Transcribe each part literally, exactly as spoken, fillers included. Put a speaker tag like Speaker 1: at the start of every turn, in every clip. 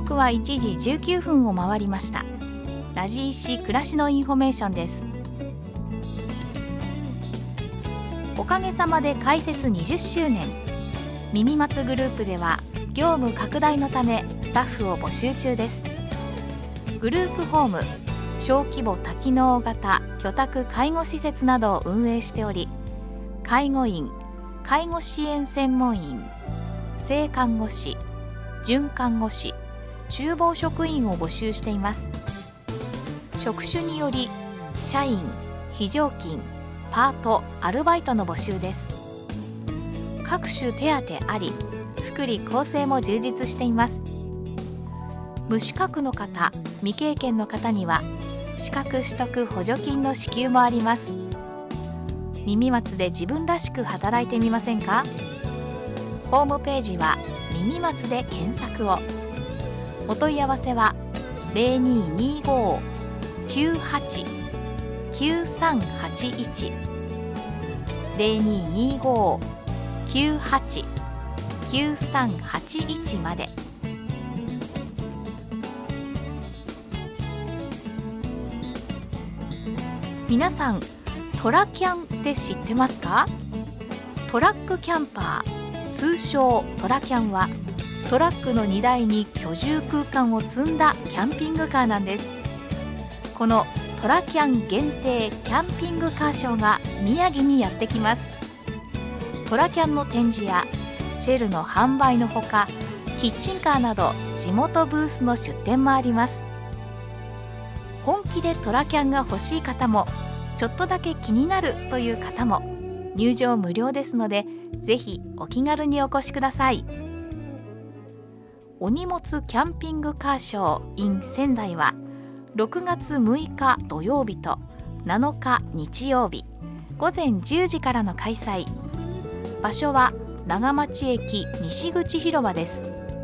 Speaker 1: 刻はいちじじゅうきゅうふんを回りました。ラジイシ暮らしのインフォメーションです。おかげさまで開設にじゅっしゅうねん。耳松グループでは業務拡大のためスタッフを募集中です。グループホーム、小規模多機能型居宅介護施設などを運営しており、介護員、介護支援専門員、正看護師、準看護師、厨房職員を募集しています。職種により社員、非常勤、パート、アルバイトの募集です。各種手当あり、福利厚生も充実しています。無資格の方、未経験の方には資格取得補助金の支給もあります。耳松で自分らしく働いてみませんか？ホームページは耳松で検索を。お問い合わせは ゼロにーにーごーきゅうはちきゅうさんはちいち ゼロにーにーごーきゅうはちきゅうさんはちいちまで。皆さん、トラキャンって知ってますか？トラックキャンパー、通称トラキャンはトラックの荷台に居住空間を積んだキャンピングカーなんです。このトラキャン限定キャンピングカーショーが宮城にやってきます。トラキャンの展示やシェルの販売のほか、キッチンカーなど地元ブースの出店もあります。本気でトラキャンが欲しい方も、ちょっとだけ気になるという方も入場無料ですので、ぜひお気軽にお越しください。お荷物キャンピングカーショー in 仙台はろくがつむいか土曜日となのか日曜日ごぜんじゅうじからの開催。場所は長町駅西口広場です。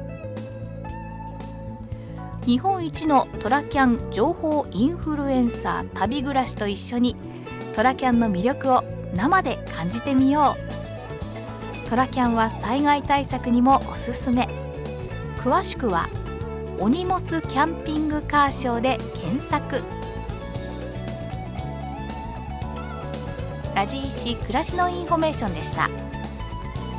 Speaker 1: 日本一のトラキャン情報インフルエンサー旅暮らしと一緒にトラキャンの魅力を生で感じてみよう。トラキャンは災害対策にもおすすめ。詳しくはお荷物キャンピングカーショーで検索。ラジイシ暮らしのインフォメーションでした。